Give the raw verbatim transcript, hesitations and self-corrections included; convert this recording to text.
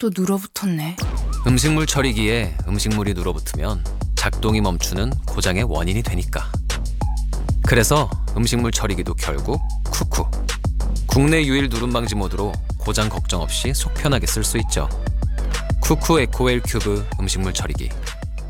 또 눌어붙었네. 음식물 처리기에 음식물이 눌어붙으면 작동이 멈추는 고장의 원인이 되니까. 그래서 음식물 처리기도 결국 쿠쿠. 국내 유일 누름 방지 모드로 고장 걱정 없이 속 편하게 쓸 수 있죠. 쿠쿠 에코웰 큐브 음식물 처리기.